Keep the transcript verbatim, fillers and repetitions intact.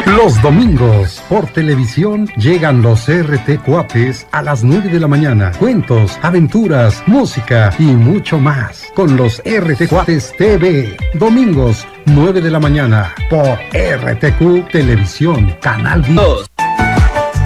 Los domingos, por televisión, llegan los R T Cuates a las nueve de la mañana. Cuentos, aventuras, música y mucho más. Con los R T Cuates T V. Domingos, nueve de la mañana, por R T Q Televisión, Canal diez.